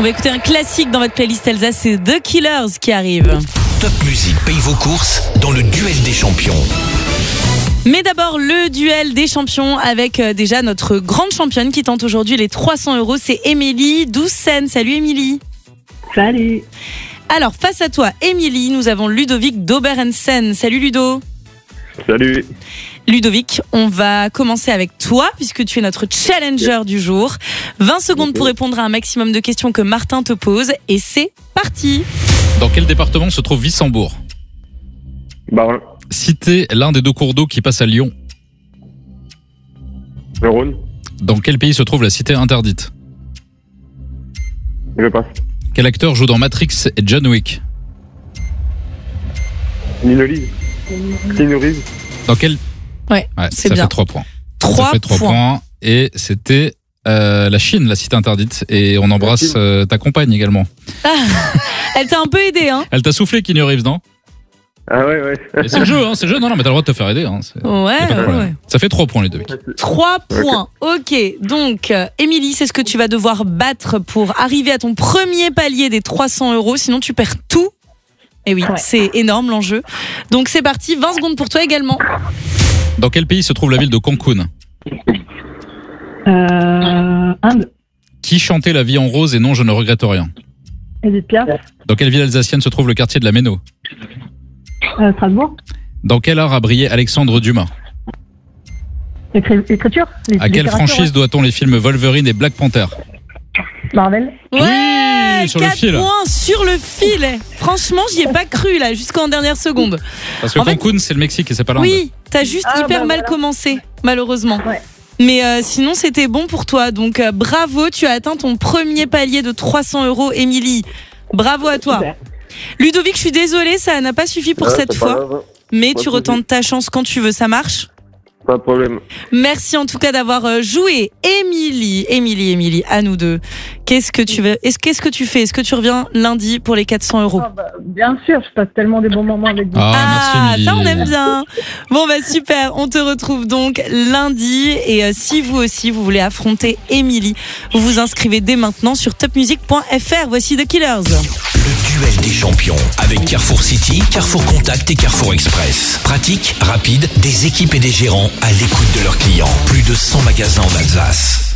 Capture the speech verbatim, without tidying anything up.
On va écouter un classique dans votre playlist Elsa, c'est The Killers qui arrive. Top Music paye vos courses dans le duel des champions. Mais d'abord, le duel des champions avec euh, déjà notre grande championne qui tente aujourd'hui les trois cents euros. C'est Émilie Doucen. Salut Émilie. Salut. Alors, face à toi, Émilie, nous avons Ludovic d'Oberensen. Salut Ludo. Salut. Ludovic, on va commencer avec toi puisque tu es notre challenger du jour. vingt secondes pour répondre à un maximum de questions que Martin te pose et c'est parti. Dans quel département se trouve Wissembourg ? Barin. Citez l'un des deux cours d'eau qui passe à Lyon. Le Rhône. Dans quel pays se trouve la cité interdite ? Je passe. Quel acteur joue dans Matrix et John Wick ? Keanu Reeves. Keanu Reeves. Dans quel... Ouais, Ouais, c'est ça bien. fait trois points. Trois ça fait trois points. points. Et c'était euh, la Chine, la cité interdite. Et on embrasse euh, ta compagne également. Ah, elle t'a un peu aidé, hein. Elle t'a soufflé, Keanu Reeves, non ? Ah ouais, ouais. Et c'est le jeu, hein, c'est le jeu. Non, non, mais t'as le droit de te faire aider. Hein, c'est... Ouais, y a pas de ouais, problème. ouais. Ça fait trois points, les deux. Trois points. Ok, donc euh, Émilie, c'est ce que tu vas devoir battre pour arriver à ton premier palier des trois cents euros. Sinon, tu perds tout. Et oui, Ouais. c'est énorme l'enjeu. Donc c'est parti, vingt secondes pour toi également. Dans quel pays se trouve la ville de Cancun ? Euh, Inde. Qui chantait La vie en rose et non, je ne regrette rien ? Edith Piaf. Dans quelle ville alsacienne se trouve le quartier de la Méno ? Euh, Strasbourg. Dans quel art a brillé Alexandre Dumas ? Écri- Écriture. À quelle franchise doit-on les films Wolverine et Black Panther ? ouais. Marvel. Ouais, Oui, sur le quatre fil. points sur le fil. Franchement, j'y ai pas cru là, jusqu'en dernière seconde. Parce que En fait- Cancun, c'est le Mexique et c'est pas l'Inde. Oui, t'as juste Ah, hyper bah, mal voilà. commencé, malheureusement. Ouais. Mais euh, sinon, c'était bon pour toi. Donc euh, bravo, tu as atteint ton premier palier de trois cents euros, Émilie. Bravo à toi. Super. Ludovic, je suis désolée, ça n'a pas suffi pour Ouais, cette c'est pas fois. grave. Mais Pas tu de retentes ta chance quand tu veux, ça marche ? Pas de problème. Merci en tout cas d'avoir euh, joué. Émilie, Émilie, Émilie, à nous deux. Qu'est-ce que tu veux Est-ce qu'est-ce que tu fais Est-ce que tu reviens lundi pour les quatre cents euros ? Ah, bah, bien sûr, je passe tellement des bons moments avec vous. Ah, Ah, merci, ça on Émilie. aime bien. Bon bah super, on te retrouve donc lundi et euh, si vous aussi vous voulez affronter Émilie, vous vous inscrivez dès maintenant sur top music point f r. Voici The Killers. Le duel des champions avec Carrefour City, Carrefour Contact et Carrefour Express. Pratique, rapide, des équipes et des gérants à l'écoute de leurs clients. Plus de cent magasins en Alsace.